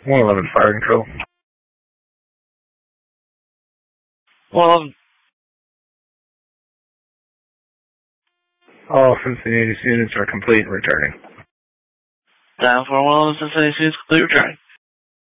111 Fire Control. Well, all Cincinnati units are complete and returning. down for 111 Cincinnati, complete return.